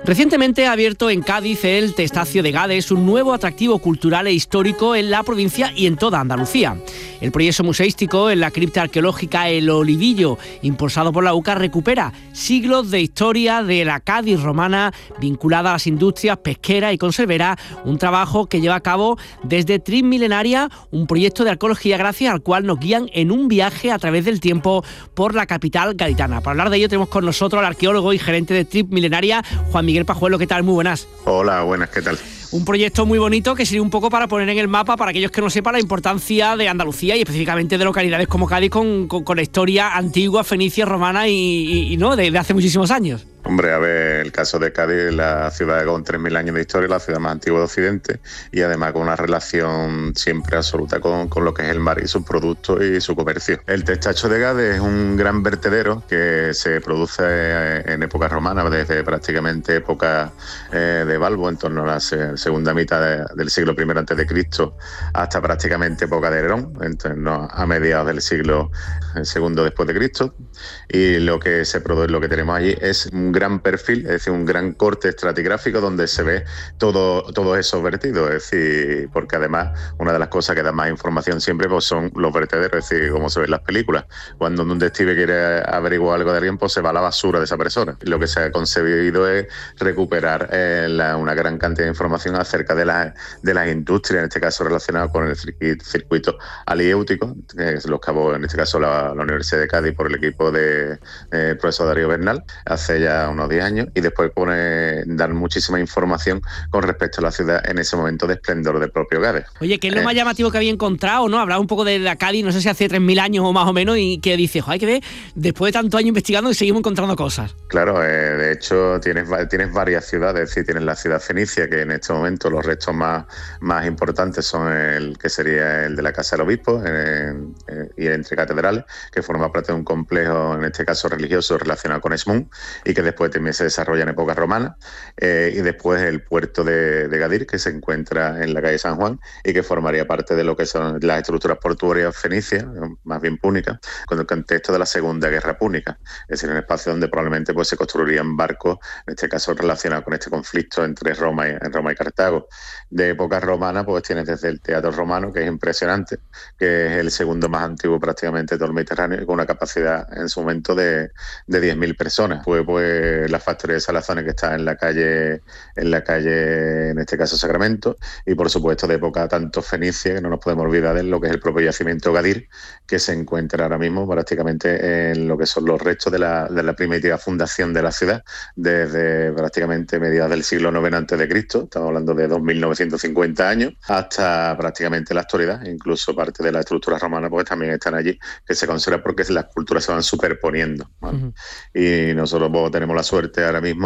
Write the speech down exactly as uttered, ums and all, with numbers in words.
Recientemente ha abierto en Cádiz el Testacio de Gades, un nuevo atractivo cultural e histórico en la provincia y en toda Andalucía. El proyecto museístico en la cripta arqueológica El Olivillo, impulsado por la U C A, recupera siglos de historia de la Cádiz romana vinculada a las industrias pesquera y conservera, un trabajo que lleva a cabo desde Trip Milenaria, un proyecto de arqueología gracias al cual nos guían en un viaje a través del tiempo por la capital gaditana. Para hablar de ello tenemos con nosotros al arqueólogo y gerente de Trip Milenaria, Juan Miguel Pajuelo. ¿Qué tal? Muy buenas. Hola, buenas, ¿qué tal? Un proyecto muy bonito que sirve un poco para poner en el mapa, para aquellos que no sepan, la importancia de Andalucía y específicamente de localidades como Cádiz con, con, con la historia antigua, fenicia, romana y, y, y no de, de hace muchísimos años. Hombre, a ver, el caso de Cádiz, la ciudad con tres mil años de historia, la ciudad más antigua de Occidente y además con una relación siempre absoluta con, con lo que es el mar y sus productos y su comercio. El Testacho de Gades es un gran vertedero que se produce en épocas romanas, desde prácticamente época eh, de Balbo, en torno a la se, segunda mitad de, del siglo primero antes de Cristo, hasta prácticamente época de Nerón, en torno a mediados del siglo segundo después de Cristo. Y lo que se produce, lo que tenemos allí es un gran perfil, es decir, un gran corte estratigráfico donde se ve todo, todo eso vertido, es decir, porque además una de las cosas que da más información siempre pues son los vertederos, es decir, como se ve en las películas. Cuando un detective quiere averiguar algo de alguien, pues se va a la basura de esa persona. Y lo que se ha concebido es recuperar eh, la, una gran cantidad de información acerca de, la, de las industrias, en este caso relacionadas con el circuito, circuito aliéutico, que es los cabos, en este caso la, la Universidad de Cádiz por el equipo de eh, profesor Darío Bernal, hace ya unos diez años, y después pone, dar muchísima información con respecto a la ciudad en ese momento de esplendor del propio Gades. Oye, ¿qué es lo eh, más llamativo que había encontrado, no? Hablaba un poco de la Cádiz, no sé si hace tres mil años o más o menos, y que dice, hay que ver, después de tantos años investigando y seguimos encontrando cosas. Claro, eh, de hecho tienes, tienes varias ciudades, es decir, tienes la ciudad fenicia, que en este momento los restos más, más importantes son el que sería el de la Casa del Obispo en, en, y entre catedrales, que forma parte de un complejo, en este caso religioso, relacionado con Esmun, y que después también se desarrolla en época romana, eh, y después el puerto de, de Gadir, que se encuentra en la calle San Juan y que formaría parte de lo que son las estructuras portuarias fenicias, más bien púnicas, con el contexto de la Segunda Guerra Púnica, es decir, un espacio donde probablemente pues, se construirían barcos, en este caso relacionados con este conflicto entre Roma y, en Roma y Cartago. De época romana, pues tienes desde el Teatro Romano, que es impresionante, que es el segundo más antiguo prácticamente de todo el Mediterráneo, y con una capacidad en su momento de, de diez mil personas. Pues, pues la factoría de Salazones, que está en la calle, en la calle, en este caso Sacramento, y por supuesto de época tanto fenicia, que no nos podemos olvidar de lo que es el propio yacimiento Gadir, que se encuentra ahora mismo prácticamente en lo que son los restos de la, de la primitiva fundación de la ciudad, desde prácticamente mediados del siglo noveno antes de Cristo, estamos hablando de dos mil novecientos cincuenta años, hasta prácticamente la actualidad. Incluso parte de la estructura romana pues también están allí, que se conserva porque las culturas se van superponiendo, ¿vale? Uh-huh. Y nosotros pues, tenemos la suerte ahora mismo